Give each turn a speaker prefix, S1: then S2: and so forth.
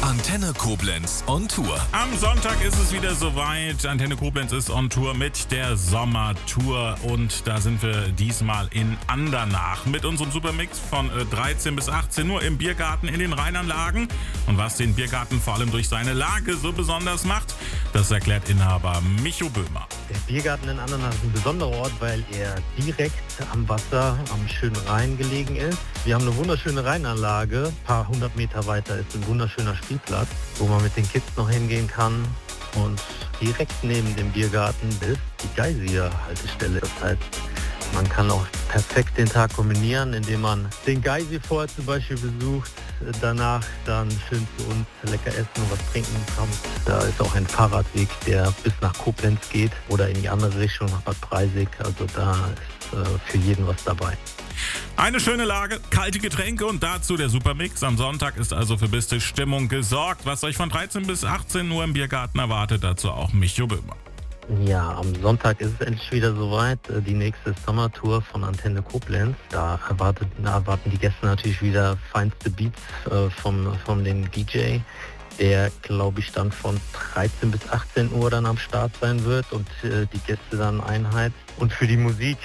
S1: Antenne Koblenz on Tour.
S2: Am Sonntag ist es wieder soweit. Antenne Koblenz ist on Tour mit der Sommertour und da sind wir diesmal in Andernach mit unserem Supermix von 13 bis 18 Uhr im Biergarten in den Rheinanlagen. Und was den Biergarten vor allem durch seine Lage so besonders macht, das erklärt Inhaber Micho Böhmer.
S3: Der Biergarten in Andernach ist ein besonderer Ort, weil er direkt am Wasser, am schönen Rhein gelegen ist. Wir haben eine wunderschöne Rheinanlage. Ein paar hundert Meter weiter ist ein wunderschöner Spielplatz, wo man mit den Kids noch hingehen kann. Und direkt neben dem Biergarten ist die Geysir-Haltestelle. Das heißt, man kann auch perfekt den Tag kombinieren, indem man den Geysir vorher zum Beispiel besucht, danach dann schön zu uns lecker essen und was trinken kommt. Da ist auch ein Fahrradweg, der bis nach Koblenz geht oder in die andere Richtung nach Bad Breisig. Also da ist für jeden was dabei.
S2: Eine schöne Lage, kalte Getränke und dazu der Supermix. Am Sonntag ist also für beste Stimmung gesorgt. Was euch von 13 bis 18 Uhr im Biergarten erwartet, dazu auch Micho Böhmer.
S3: Ja, am Sonntag ist es endlich wieder soweit. Die nächste Sommertour von Antenne Koblenz. Da erwarten die Gäste natürlich wieder feinste Beats von dem DJ, der, glaube ich, dann von 13 bis 18 Uhr dann am Start sein wird und die Gäste dann einheizt. Und für die Musik